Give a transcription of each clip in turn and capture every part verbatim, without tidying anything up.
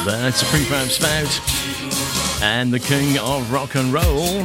there. It's a prefab spout and the king of rock and roll.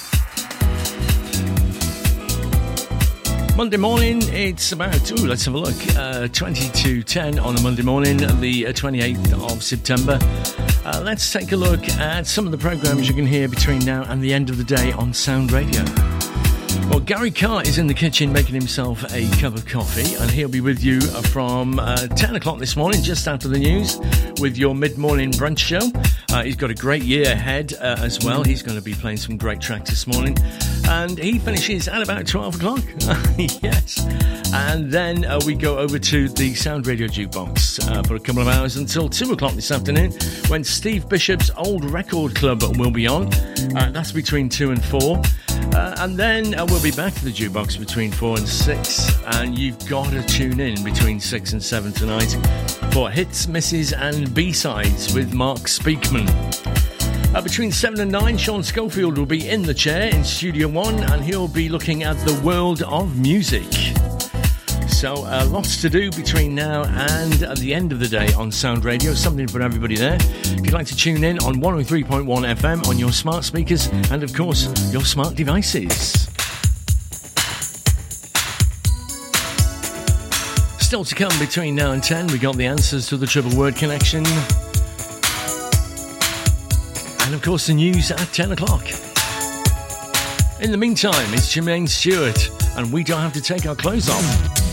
Monday morning, it's about, ooh, let's have a look, uh, twenty to ten on a Monday morning, the twenty-eighth of September. Uh, let's take a look at some of the programmes you can hear between now and the end of the day on Sound Radio. Well, Gary Carr is in the kitchen making himself a cup of coffee, and he'll be with you from uh, ten o'clock this morning, just after the news, with your mid-morning brunch show. Uh, he's got a great year ahead uh, as well. He's going to be playing some great tracks this morning. And he finishes at about twelve o'clock. Yes. And then uh, we go over to the Sound Radio Jukebox uh, for a couple of hours until two o'clock this afternoon, when Steve Bishop's Old Record Club will be on. Uh, that's between two and four. Uh, and then uh, we'll be back to the Jukebox between four and six. And you've got to tune in between six and seven tonight for hits, misses and B-sides with Mark Speakman. Uh, between seven and nine, Sean Schofield will be in the chair in Studio One, and he'll be looking at the world of music. So uh, lots to do between now and at the end of the day on Sound Radio. Something for everybody there. If you'd like to tune in on one oh three point one F M on your smart speakers and, of course, your smart devices. Still to come between now and ten, we got the answers to the Triple Word Connection. And, of course, the news at ten o'clock. In the meantime, it's Jermaine Stewart, and we don't have to take our clothes off.